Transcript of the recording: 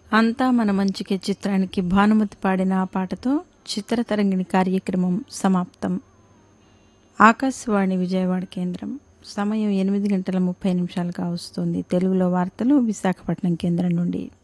అంతా మన మంచికే చిత్రానికి భానుమతి పాడిన ఆ పాటతో చిత్రతరంగిణి కార్యక్రమం సమాప్తం. ఆకాశవాణి విజయవాడ కేంద్రం. సమయం 8:30 కావస్తోంది. తెలుగులో వార్తలు విశాఖపట్నం కేంద్రం నుండి.